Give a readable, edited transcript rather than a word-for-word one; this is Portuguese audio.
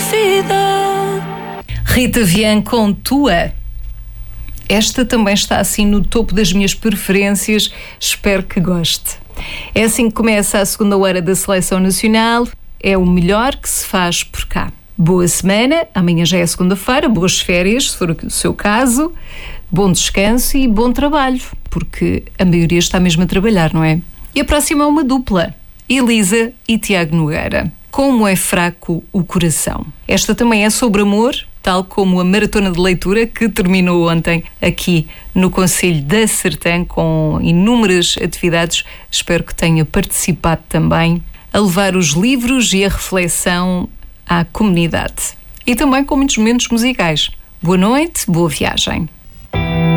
felicidade. Rita Vian com Tua. Esta também está assim no topo das minhas preferências, espero que goste. É assim que começa a segunda hora da Seleção Nacional, é o melhor que se faz por cá. Boa semana, amanhã já é segunda-feira, boas férias, se for o seu caso, bom descanso e bom trabalho, porque a maioria está mesmo a trabalhar, não é? E a próxima é uma dupla, Elisa e Tiago Nogueira. Como é fraco o coração. Esta também é sobre amor, tal como a maratona de leitura que terminou ontem aqui no Concelho da Sertã com inúmeras atividades. Espero que tenha participado também a levar os livros e a reflexão à comunidade. E também com muitos momentos musicais. Boa noite, boa viagem.